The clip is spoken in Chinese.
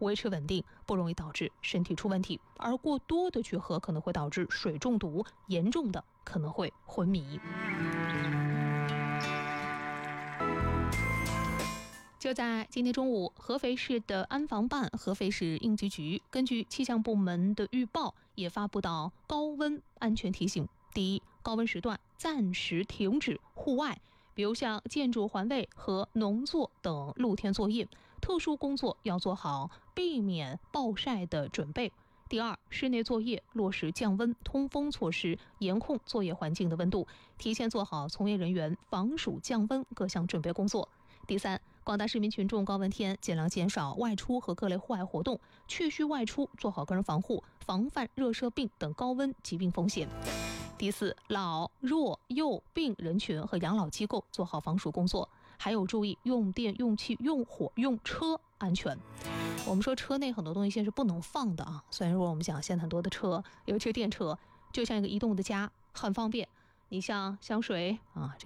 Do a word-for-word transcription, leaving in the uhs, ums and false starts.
维持稳定，不容易导致身体出问题。而过多的去喝可能会导致水中毒，严重的可能会昏迷。就在今天中午，合肥市的安防办、合肥市应急局根据气象部门的预报，也发布到高温安全提醒。第一，高温时段暂时停止户外，比如像建筑环卫和农作等露天作业，特殊工作要做好避免暴晒的准备。第二，室内作业落实降温通风措施，严控作业环境的温度，提前做好从业人员防暑降温各项准备工作。第三，广大市民群众高温天尽量减少外出和各类户外活动，确需外出做好个人防护，防范热射病等高温疾病风险。第四，老弱幼病人群和养老机构做好防暑工作，还有注意用电、用气、用火、用车安全。我们说车内很多东西现在是不能放的啊，虽然说我们讲现在很多的车，尤其是电车，就像一个移动的家，很方便。你像香水啊。